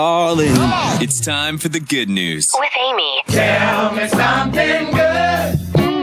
Darling, it's time for the good news. With Amy. Tell me something good.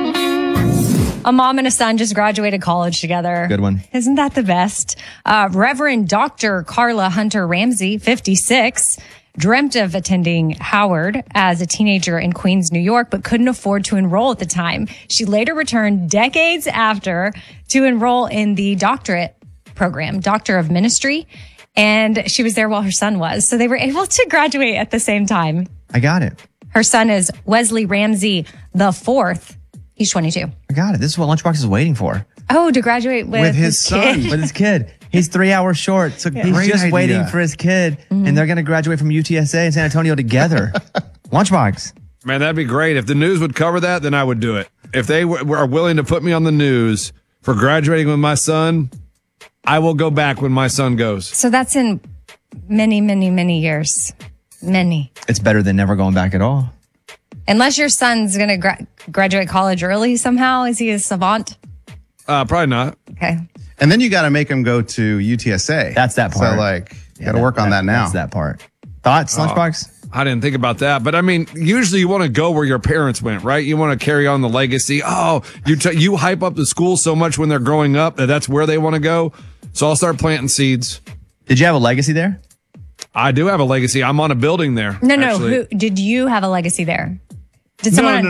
A mom and a son just graduated college together. Good one. Isn't that the best? Reverend Dr. Carla Hunter Ramsey, 56, dreamt of attending Howard as a teenager in Queens, New York, but couldn't afford to enroll at the time. She later returned decades after to enroll in the doctorate program, Doctor of Ministry. And she was there while her son was. So they were able to graduate at the same time. I got it. Her son is Wesley Ramsey the fourth. He's 22. I got it. This is what Lunchbox is waiting for. Oh, to graduate with his son. kid. With his kid. He's 3 hours short. So he's Great just idea. waiting for his kid. And they're going to graduate from UTSA and San Antonio together. Lunchbox. Man, that'd be great. If the news would cover that, then I would do it. If they are willing to put me on the news for graduating with my son, I will go back when my son goes. So that's in many, many, many years. Many. It's better than never going back at all. Unless your son's going to graduate college early somehow. Is he a savant? Probably not. Okay. And then you got to make them go to UTSA. That's that part. So, like, you got to work on that now. That's that part. Thoughts, Lunchbox? I didn't think about that. But I mean, usually you want to go where your parents went, right? You want to carry on the legacy. Oh, you hype up the school so much when they're growing up that that's where they want to go. So I'll start planting seeds. Did you have a legacy there? I do have a legacy. I'm on a building there. No. actually. Did you have a legacy there? Did someone?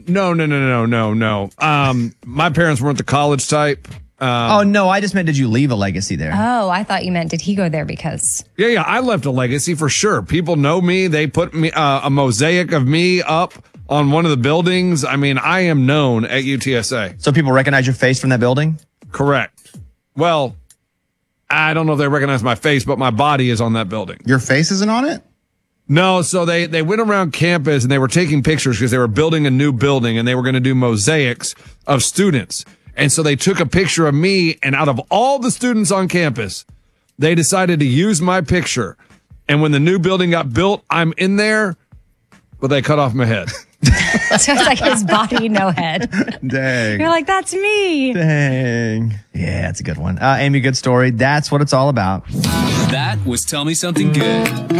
No. My parents weren't the college type. Oh, no. I just meant, did you leave a legacy there? Oh, I thought you meant, did he go there because? Yeah. I left a legacy for sure. People know me. They put me a mosaic of me up on one of the buildings. I mean, I am known at UTSA. So people recognize your face from that building? Correct. Well, I don't know if they recognize my face, but my body is on that building. Your face isn't on it? No, so they went around campus and they were taking pictures because they were building a new building and they were going to do mosaics of students. And so they took a picture of me, and out of all the students on campus, they decided to use my picture. And when the new building got built, I'm in there, but they cut off my head. So it's like his body, no head. Dang. You're like, that's me. Dang. Yeah, it's a good one. Amy, good story. That's what it's all about. That was Tell Me Something Good.